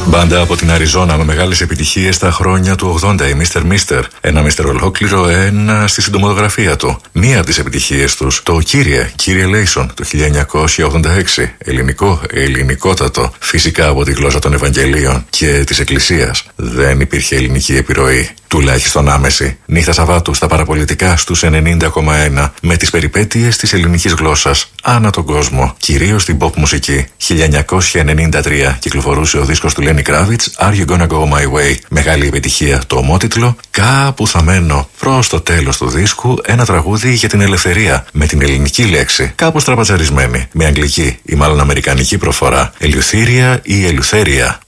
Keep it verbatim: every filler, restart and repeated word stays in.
Μπάντα από την Αριζόνα με μεγάλες επιτυχίες στα χρόνια του ογδόντα, η μίστερ Mister. Ένα Mister ολόκληρο, ένα στη συντομογραφία του. Μία από τις επιτυχίες τους, το Κύριε, Κύριε Λέισον, το χίλια εννιακόσια ογδόντα έξι. Ελληνικό, ελληνικότατο. Φυσικά από τη γλώσσα των Ευαγγελίων και της Εκκλησίας. Δεν υπήρχε ελληνική επιρροή. Τουλάχιστον άμεση. Νύχτα Σαββάτου στα παραπολιτικά στους ενενήντα κόμμα ένα. Με τις περιπέτειες της ελληνικής γλώσσας ανά τον κόσμο. Κυρίως στην pop μουσική. χίλια εννιακόσια ενενήντα τρία κυκλοφορούσε ο δίσκος του Lenny Kravitz, Are You Gonna Go My Way. Μεγάλη επιτυχία. Το ομότιτλο Κάπου θα μένω. Προς το τέλος του δίσκου ένα τραγούδι για την ελευθερία. Με την ελληνική λέξη. Κάπου στραπατσαρισμένη. Με αγγλική ή μάλλον αμερικανική προφορά. Ελευθερία ή Ελευθερία.